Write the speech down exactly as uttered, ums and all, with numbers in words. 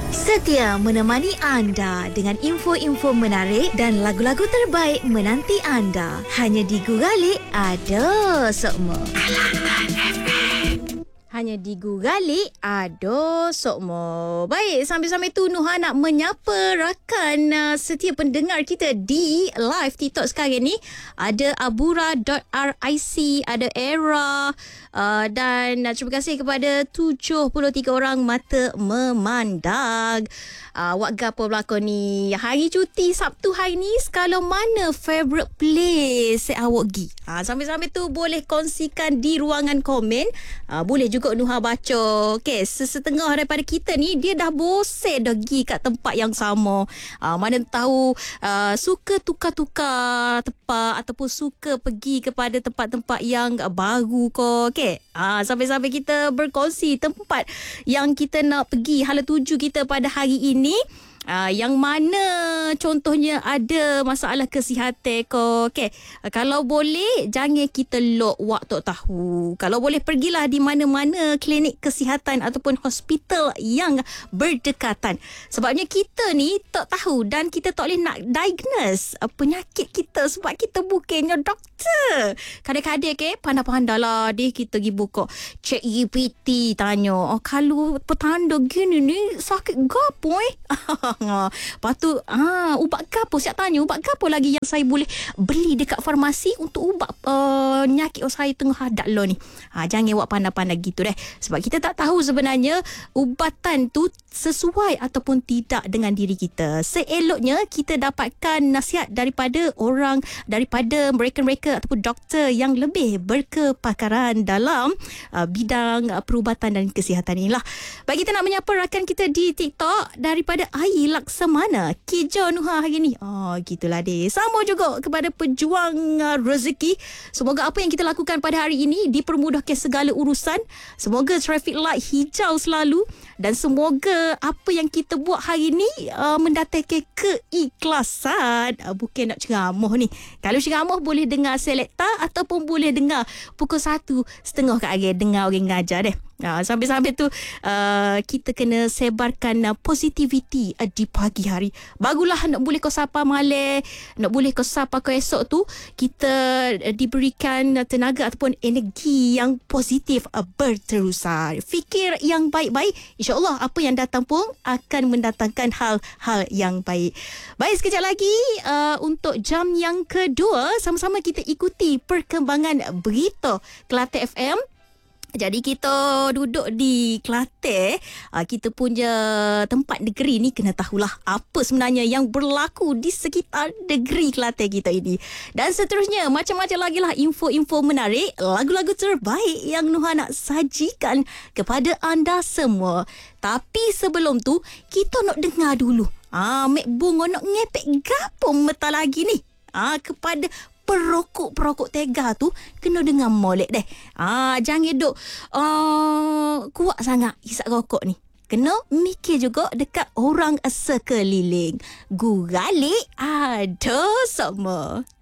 Setia menemani anda dengan info-info menarik dan lagu-lagu terbaik menanti anda. Hanya di Gugalik ada sokmo. Kelantan F M. Hanya di Gugalik ada sokmo. Baik, sambil-sambil tu Nuha nak menyapa rakan uh, setia pendengar kita di live TikTok sekarang ni. Ada abura dot ric, ada Era, uh, dan uh, terima kasih kepada tujuh puluh tiga orang mata memandang. Uh, awak gapo berlakon ni? Hari cuti Sabtu hari ni, sekala mana favourite place awak pergi? Uh, sambil-sambil tu boleh kongsikan di ruangan komen. Uh, boleh juga Nuha baca. Okay, sesetengah daripada kita ni dia dah bosan dah pergi kat tempat yang sama. Uh, mana tahu uh, suka tukar-tukar tempat ataupun suka pergi kepada tempat-tempat yang baru ko. Okay, uh, sampai-sampai kita berkongsi tempat yang kita nak pergi, hala tuju kita pada hari ini. Uh, yang mana contohnya ada masalah kesihatan ko. Okay. Uh, kalau boleh jangan kita lock waktu tahu. Kalau boleh pergilah di mana-mana klinik kesihatan ataupun hospital yang berdekatan. Sebabnya kita ni tak tahu dan kita tak boleh nak diagnose uh, penyakit kita sebab kita bukannya doktor. Kadang-kadang ke pandai-pandai lah dia kita pergi buka chat G P T tanya, oh, kalau petanda gini ni sakit gapo eh? Lepas tu ah, ubat gapo, siap tanya ubat gapo lagi yang saya boleh beli dekat farmasi untuk ubat uh, nyakit yang saya tengah hadap lo ni. Ha, jangan awak pandai-pandai gitu deh. Sebab kita tak tahu sebenarnya ubatan tu sesuai ataupun tidak dengan diri kita. Seeloknya kita dapatkan nasihat daripada orang, daripada mereka-mereka ataupun doktor yang lebih berkepakaran dalam uh, bidang uh, perubatan dan kesihatan inilah. Baik, kita nak menyapa rakan kita di TikTok daripada Ai Laksamana. Kijo Nuha hari ni. Oh, gitulah dia. Sama juga kepada pejuang uh, rezeki. Semoga apa yang kita lakukan pada hari ini dipermudahkan segala urusan. Semoga traffic light hijau selalu dan semoga apa yang kita buat hari ni uh, mendatangkan keikhlasan. Uh, bukan nak ceramah ni. Kalau ceramah boleh dengar selekta ataupun boleh dengar pukul satu setengah kat hari dengar orang ngajar deh. Uh, sambil-sambil tu uh, kita kena sebarkan uh, positivity uh, di pagi hari. Bagulah nak boleh kau sapa malam, nak boleh kau sapa kau esok tu kita uh, diberikan uh, tenaga ataupun energi yang positif uh, berterusan. Fikir yang baik-baik, insya-Allah apa yang datang pun akan mendatangkan hal-hal yang baik. Baik, sekejap lagi uh, untuk jam yang kedua sama-sama kita ikuti perkembangan berita Kelantan F M. Jadi kita duduk di Kelantan, kita punya tempat negeri ni kena tahulah apa sebenarnya yang berlaku di sekitar negeri Kelantan kita ini. Dan seterusnya macam-macam lagi lah info-info menarik, lagu-lagu terbaik yang Nuha nak sajikan kepada anda semua. Tapi sebelum tu kita nak dengar dulu. Ah, Mek Bungo nak ngepek gapo meta lagi ni? Ah, kepada perokok-perokok tega tu kena dengar molek deh. Ah, jangan duk uh, kuat sangat isap rokok ni. Kena mikir juga dekat orang sekeliling. Gugalik ada semua.